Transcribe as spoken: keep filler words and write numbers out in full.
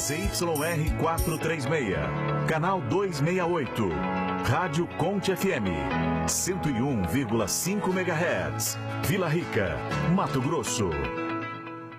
Z Y R quatrocentos e trinta e seis, canal duzentos e sessenta e oito, Rádio Conte F M, cento e um vírgula cinco megahertz, Vila Rica, Mato Grosso.